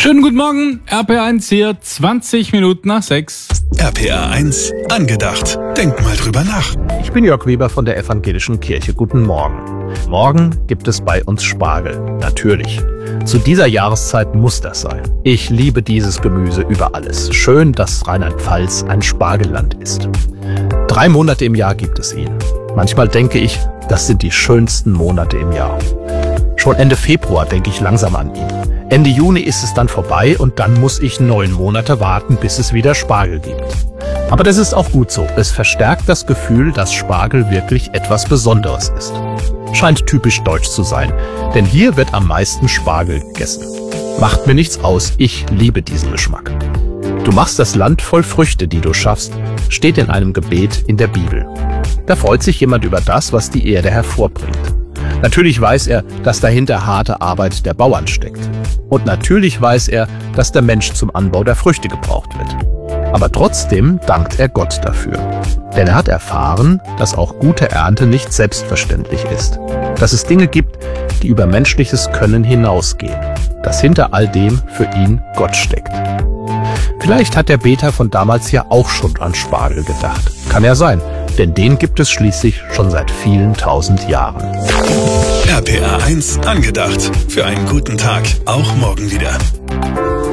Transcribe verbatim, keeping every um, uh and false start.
Schönen guten Morgen, R P R eins hier, zwanzig Minuten nach sechs. R P R eins angedacht. Denk mal drüber nach. Ich bin Jörg Weber von der Evangelischen Kirche. Guten Morgen. Morgen gibt es bei uns Spargel. Natürlich. Zu dieser Jahreszeit muss das sein. Ich liebe dieses Gemüse über alles. Schön, dass Rheinland-Pfalz ein Spargelland ist. Drei Monate im Jahr gibt es ihn. Manchmal denke ich, das sind die schönsten Monate im Jahr. Schon Ende Februar denke ich langsam an ihn. Ende Juni ist es dann vorbei und dann muss ich neun Monate warten, bis es wieder Spargel gibt. Aber das ist auch gut so. Es verstärkt das Gefühl, dass Spargel wirklich etwas Besonderes ist. Scheint typisch deutsch zu sein, denn hier wird am meisten Spargel gegessen. Macht mir nichts aus, ich liebe diesen Geschmack. Du machst das Land voll Früchte, die du schaffst, steht in einem Gebet in der Bibel. Da freut sich jemand über das, was die Erde hervorbringt. Natürlich weiß er, dass dahinter harte Arbeit der Bauern steckt. Und natürlich weiß er, dass der Mensch zum Anbau der Früchte gebraucht wird. Aber trotzdem dankt er Gott dafür. Denn er hat erfahren, dass auch gute Ernte nicht selbstverständlich ist. Dass es Dinge gibt, die über menschliches Können hinausgehen. Dass hinter all dem für ihn Gott steckt. Vielleicht hat der Beter von damals ja auch schon an Spargel gedacht. Kann ja sein, denn den gibt es schließlich schon seit vielen tausend Jahren. R P R eins angedacht. Für einen guten Tag, auch morgen wieder.